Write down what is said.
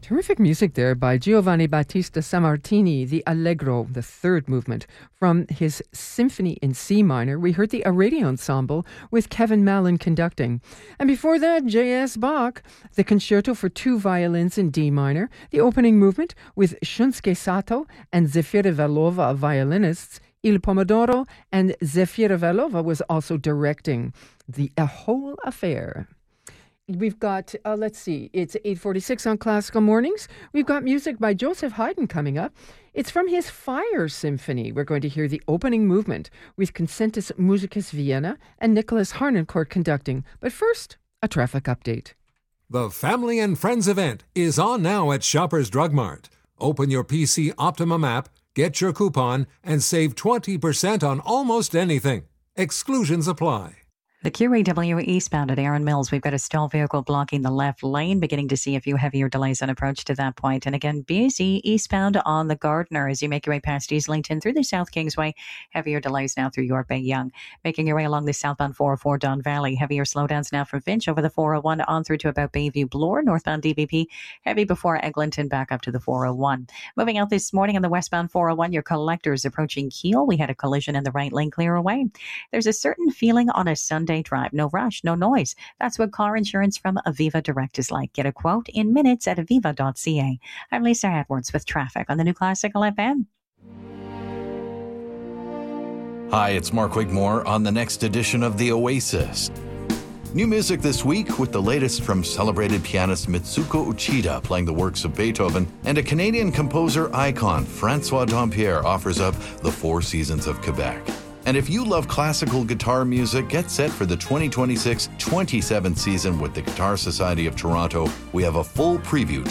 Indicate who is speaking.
Speaker 1: Terrific music there by Giovanni Battista Sammartini, the Allegro, the third movement. From his Symphony in C minor, we heard the Aradi Ensemble with Kevin Mallon conducting. And before that, J.S. Bach, the Concerto for two violins in D minor, the opening movement with Shunsuke Sato and Zefira Velova, violinists. Il Pomodoro and Zefira Velova was also directing the whole affair. We've got, let's see, it's 8:46 on Classical Mornings. We've got music by Joseph Haydn coming up. It's from his Fire Symphony. We're going to hear the opening movement with Concentus Musicus Vienna and Nicholas Harnoncourt conducting. But first, a traffic update.
Speaker 2: The Family and Friends event is on now at Shoppers Drug Mart. Open your PC Optimum app, get your coupon, and save 20% on almost anything. Exclusions apply.
Speaker 3: The QAW eastbound at Erin Mills, we've got a stalled vehicle blocking the left lane, beginning to see a few heavier delays on approach to that point. And again, busy eastbound on the Gardiner as you make your way past Eastlington through the South Kingsway. Heavier delays now through York Bay Young. Making your way along the southbound 404 Don Valley. Heavier slowdowns now from Finch over the 401 on through to about Bayview Bloor. Northbound DVP, heavy before Eglinton back up to the 401. Moving out this morning on the westbound 401, your collectors approaching Kiel. We had a collision in the right lane clear away. There's a certain feeling on a Sunday drive. No rush, no noise. That's what car insurance from Aviva Direct is like. Get a quote in minutes at aviva.ca. I'm Lisa Edwards with traffic on the New Classical FM.
Speaker 4: Hi, it's Mark Wigmore on the next edition of The Oasis. New music this week with the latest from celebrated pianist Mitsuko Uchida playing the works of Beethoven, and a Canadian composer icon, Francois Dompierre, offers up The Four Seasons of Quebec. And if you love classical guitar music, get set for the 2026-27 season with the Guitar Society of Toronto. We have a full preview